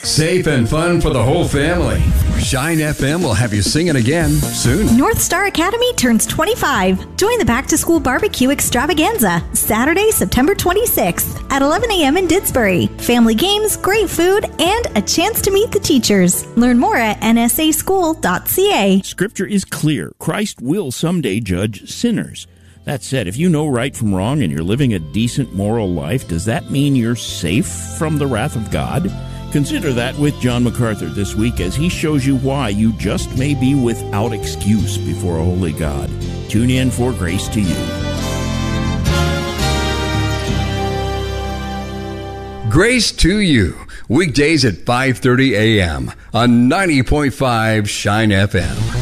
Safe and fun for the whole family. Shine FM will have you singing again soon. North Star Academy turns 25. Join the back-to-school barbecue extravaganza, Saturday, September 26th at 11 a.m. in Didsbury. Family games, great food, and a chance to meet the teachers. Learn more at nsaschool.ca. Scripture is clear. Christ will someday judge sinners. That said, if you know right from wrong and you're living a decent moral life, does that mean you're safe from the wrath of God? Consider that with John MacArthur this week as he shows you why you just may be without excuse before a holy God. Tune in for Grace to You. Grace to You, weekdays at 5:30 a.m. on 90.5 Shine FM.